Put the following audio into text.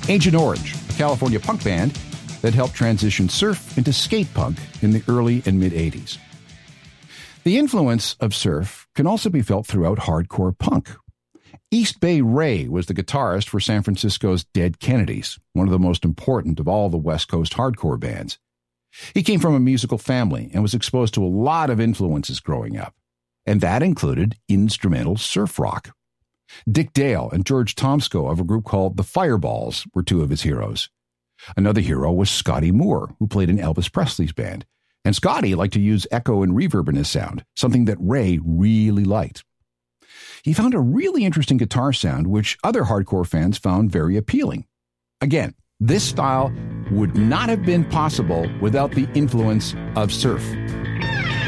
Agent Orange, a California punk band that helped transition surf into skate punk in the early and mid-'80s. The influence of surf can also be felt throughout hardcore punk. East Bay Ray was the guitarist for San Francisco's Dead Kennedys, one of the most important of all the West Coast hardcore bands. He came from a musical family and was exposed to a lot of influences growing up, and that included instrumental surf rock. Dick Dale and George Tomsko of a group called the Fireballs were two of his heroes. Another hero was Scotty Moore, who played in Elvis Presley's band, and Scotty liked to use echo and reverb in his sound, something that Ray really liked. He found a really interesting guitar sound, which other hardcore fans found very appealing. Again, this style would not have been possible without the influence of surf.